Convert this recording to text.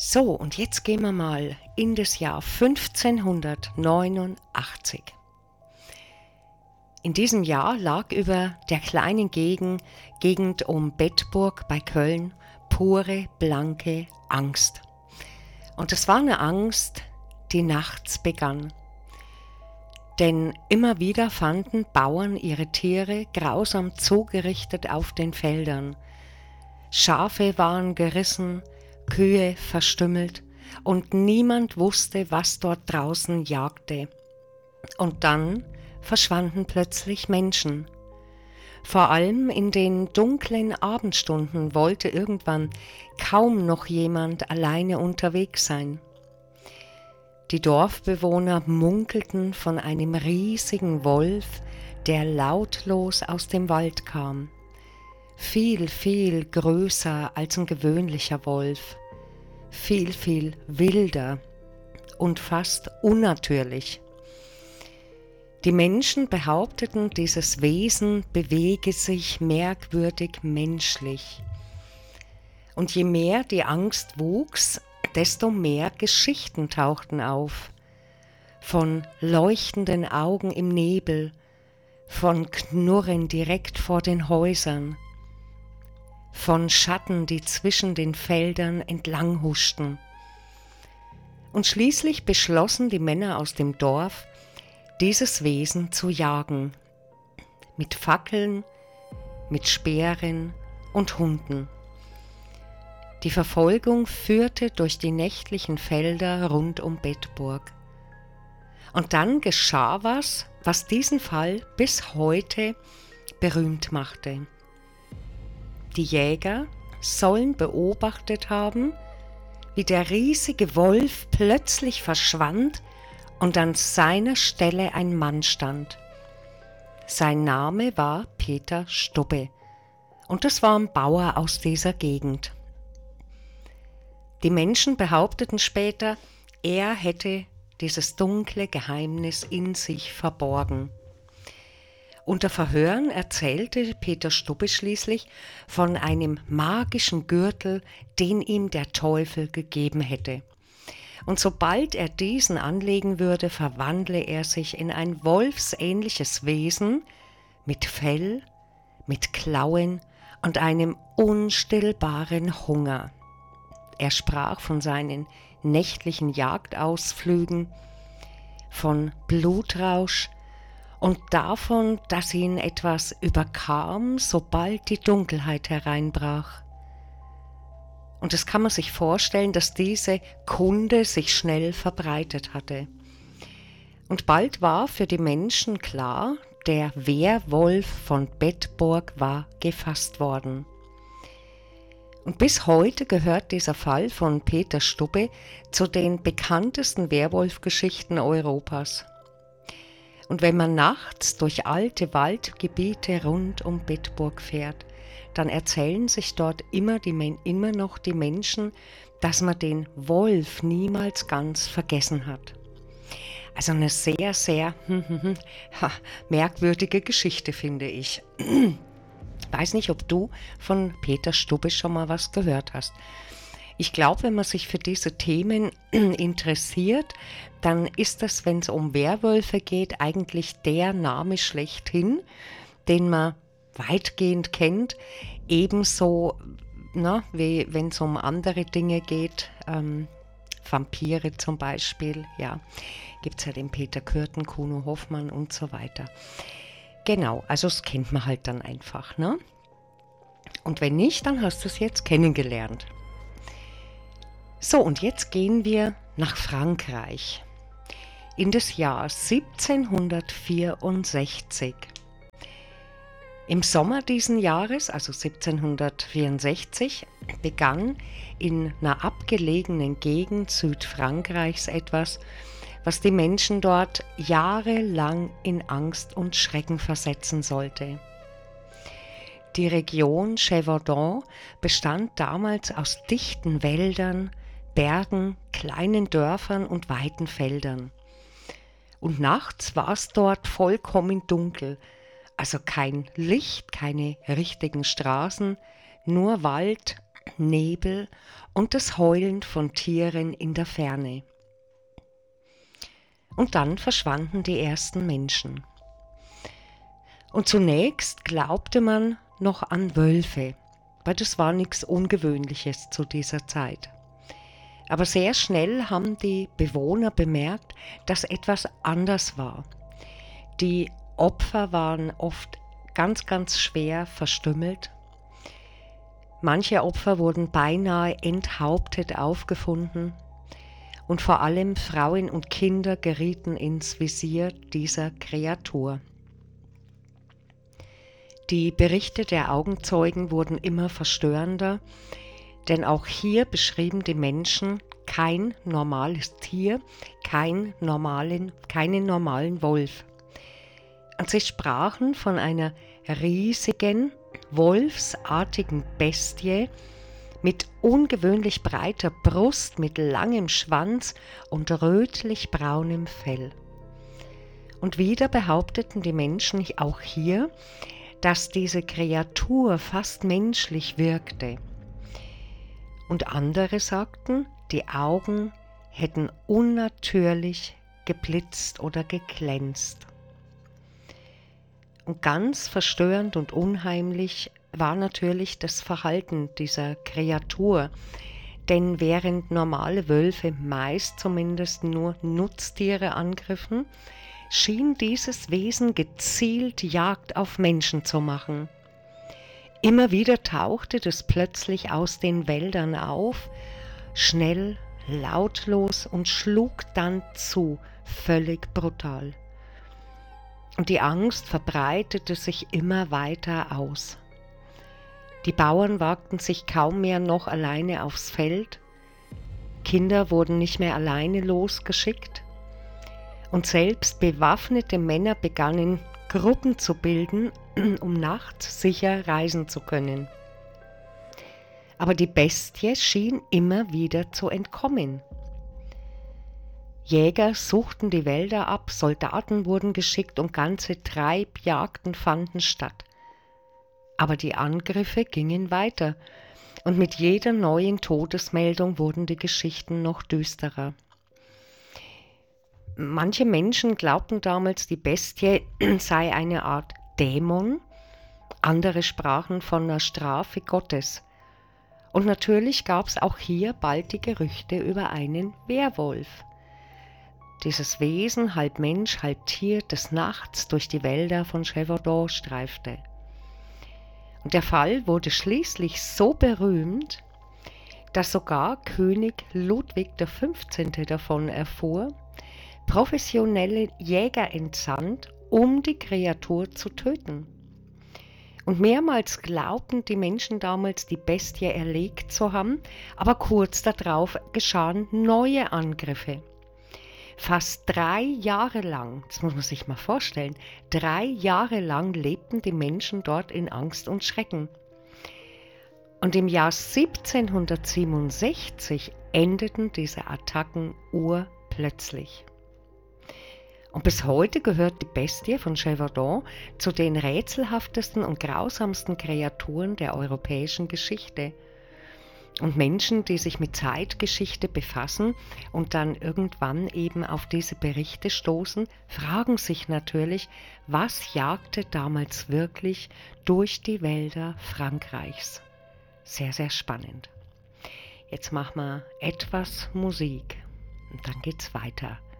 So, und jetzt gehen wir mal in das Jahr 1589. In diesem Jahr lag über der kleinen Gegend um Bedburg bei Köln pure, blanke Angst. Und es war eine Angst, die nachts begann. Denn immer wieder fanden Bauern ihre Tiere grausam zugerichtet auf den Feldern. Schafe waren gerissen, Kühe verstümmelt und niemand wusste, was dort draußen jagte. Und dann verschwanden plötzlich Menschen. Vor allem in den dunklen Abendstunden wollte irgendwann kaum noch jemand alleine unterwegs sein. Die Dorfbewohner munkelten von einem riesigen Wolf, der lautlos aus dem Wald kam. Viel, viel größer als ein gewöhnlicher Wolf, viel, viel wilder und fast unnatürlich. Die Menschen behaupteten, dieses Wesen bewege sich merkwürdig menschlich. Und je mehr die Angst wuchs, desto mehr Geschichten tauchten auf. Von leuchtenden Augen im Nebel, von Knurren direkt vor den Häusern, von Schatten, die zwischen den Feldern entlang huschten. Und schließlich beschlossen die Männer aus dem Dorf, dieses Wesen zu jagen. Mit Fackeln, mit Speeren und Hunden. Die Verfolgung führte durch die nächtlichen Felder rund um Bedburg. Und dann geschah was diesen Fall bis heute berühmt machte. Die Jäger sollen beobachtet haben, wie der riesige Wolf plötzlich verschwand und an seiner Stelle ein Mann stand. Sein Name war Peter Stubbe und es war ein Bauer aus dieser Gegend. Die Menschen behaupteten später, er hätte dieses dunkle Geheimnis in sich verborgen. Unter Verhören erzählte Peter Stubbe schließlich von einem magischen Gürtel, den ihm der Teufel gegeben hätte. Und sobald er diesen anlegen würde, verwandle er sich in ein wolfsähnliches Wesen mit Fell, mit Klauen und einem unstillbaren Hunger. Er sprach von seinen nächtlichen Jagdausflügen, von Blutrausch und davon, dass ihn etwas überkam, sobald die Dunkelheit hereinbrach. Und es kann man sich vorstellen, dass diese Kunde sich schnell verbreitet hatte. Und bald war für die Menschen klar, der Werwolf von Bedburg war gefasst worden. Und bis heute gehört dieser Fall von Peter Stubbe zu den bekanntesten Werwolfgeschichten Europas. Und wenn man nachts durch alte Waldgebiete rund um Bedburg fährt, dann erzählen sich dort immer noch die Menschen, dass man den Wolf niemals ganz vergessen hat. Also eine sehr, sehr merkwürdige Geschichte, finde ich. Weiß nicht, ob du von Peter Stubbe schon mal was gehört hast. Ich glaube, wenn man sich für diese Themen interessiert, dann ist das, wenn es um Werwölfe geht, eigentlich der Name schlechthin, den man weitgehend kennt. Ebenso, wie wenn es um andere Dinge geht, Vampire zum Beispiel, ja, gibt es ja den Peter Kürten, Kuno Hoffmann und so weiter. Genau, also das kennt man halt dann einfach, ne? Und wenn nicht, dann hast du es jetzt kennengelernt. So, und jetzt gehen wir nach Frankreich in das Jahr 1764. Im Sommer diesen Jahres, also 1764, begann in einer abgelegenen Gegend Südfrankreichs etwas, was die Menschen dort jahrelang in Angst und Schrecken versetzen sollte. Die Region Gévaudan bestand damals aus dichten Wäldern, Bergen, kleinen Dörfern und weiten Feldern. Und nachts war es dort vollkommen dunkel, also kein Licht, keine richtigen Straßen, nur Wald Nebel und das Heulen von Tieren in der Ferne. Und dann verschwanden die ersten Menschen. Und zunächst glaubte man noch an Wölfe, weil das war nichts Ungewöhnliches zu dieser Zeit. Aber sehr schnell haben die Bewohner bemerkt, dass etwas anders war. Die Opfer waren oft ganz, ganz schwer verstümmelt. Manche Opfer wurden beinahe enthauptet aufgefunden und vor allem Frauen und Kinder gerieten ins Visier dieser Kreatur. Die Berichte der Augenzeugen wurden immer verstörender, denn auch hier beschrieben die Menschen kein normales Tier, keinen normalen Wolf. Und sie sprachen von einer riesigen, wolfsartigen Bestie mit ungewöhnlich breiter Brust, mit langem Schwanz und rötlich-braunem Fell. Und wieder behaupteten die Menschen auch hier, dass diese Kreatur fast menschlich wirkte. Und andere sagten, die Augen hätten unnatürlich geblitzt oder geglänzt. Und ganz verstörend und unheimlich war natürlich das Verhalten dieser Kreatur, denn während normale Wölfe meist zumindest nur Nutztiere angriffen, schien dieses Wesen gezielt Jagd auf Menschen zu machen. Immer wieder tauchte es plötzlich aus den Wäldern auf, schnell, lautlos und schlug dann zu, völlig brutal. Und die Angst verbreitete sich immer weiter aus. Die Bauern wagten sich kaum mehr noch alleine aufs Feld, Kinder wurden nicht mehr alleine losgeschickt und selbst bewaffnete Männer begannen, Gruppen zu bilden, um nachts sicher reisen zu können. Aber die Bestie schien immer wieder zu entkommen. Jäger suchten die Wälder ab, Soldaten wurden geschickt und ganze Treibjagden fanden statt. Aber die Angriffe gingen weiter und mit jeder neuen Todesmeldung wurden die Geschichten noch düsterer. Manche Menschen glaubten damals, die Bestie sei eine Art Dämon, andere sprachen von einer Strafe Gottes. Und natürlich gab es auch hier bald die Gerüchte über einen Werwolf. Dieses Wesen, halb Mensch, halb Tier, des Nachts durch die Wälder von Gévaudan streifte. Und der Fall wurde schließlich so berühmt, dass sogar König Ludwig XV. Davon erfuhr, professionelle Jäger entsandt, um die Kreatur zu töten. Und mehrmals glaubten die Menschen damals, die Bestie erlegt zu haben, aber kurz darauf geschahen neue Angriffe. Fast 3 Jahre lang, das muss man sich mal vorstellen, 3 Jahre lang lebten die Menschen dort in Angst und Schrecken. Und im Jahr 1767 endeten diese Attacken urplötzlich. Und bis heute gehört die Bestie von Gévaudan zu den rätselhaftesten und grausamsten Kreaturen der europäischen Geschichte. Und Menschen, die sich mit Zeitgeschichte befassen und dann irgendwann eben auf diese Berichte stoßen, fragen sich natürlich, was jagte damals wirklich durch die Wälder Frankreichs? Sehr, sehr spannend. Jetzt machen wir etwas Musik und dann geht's weiter